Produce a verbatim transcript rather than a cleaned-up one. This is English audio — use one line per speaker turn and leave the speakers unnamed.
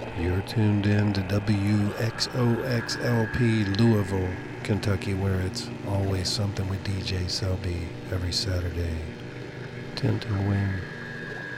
You're tuned in to W X O X L P Louisville, Kentucky, where it's always something with D J Selby every Saturday, ten to win.